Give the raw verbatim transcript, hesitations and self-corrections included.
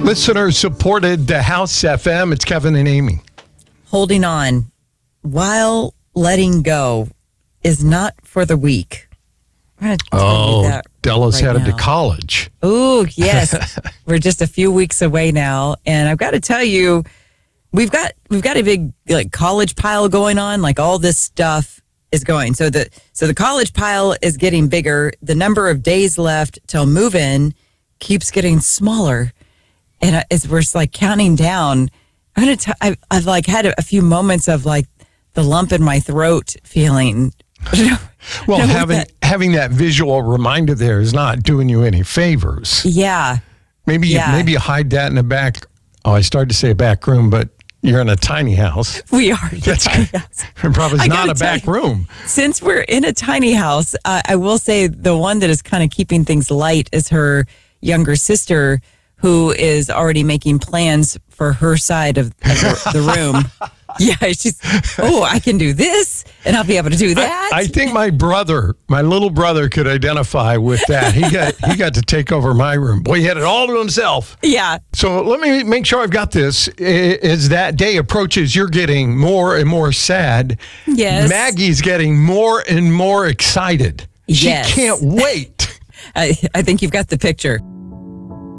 Listeners supported the House F M. It's Kevin and Amy. Holding on while letting go is not for the weak. I'm going to tell Oh, you that Della's right headed now. to college. Oh, yes. We're just a few weeks away now. And I've got to tell you, we've got we've got a big like college pile going on. Like all this stuff is going. So the so the college pile is getting bigger. The number of days left till move in keeps getting smaller. And as we're like counting down, I'm gonna. T- I've, I've like had a, a few moments of like the lump in my throat feeling. Well, know having that- having that visual reminder there is not doing you any favors. Yeah, Maybe Yeah. maybe you hide that in the back. Oh, I started to say a back room, but you're in a tiny house. we are. That's probably I not gotta a back tell you, room. Since we're in a tiny house, uh, I will say the one that is kind of keeping things light is her younger sister, who is already making plans for her side of, of the, the room. Yeah, she's, oh, I can do this, and I'll be able to do that. I, I think my brother, my little brother, could identify with that. He got he got to take over my room. Boy, he had it all to himself. yeah. So let me make sure I've got this. I- As that day approaches, you're getting more and more sad. Yes. Maggie's getting more and more excited. She Yes. can't wait. I, I think you've got the picture.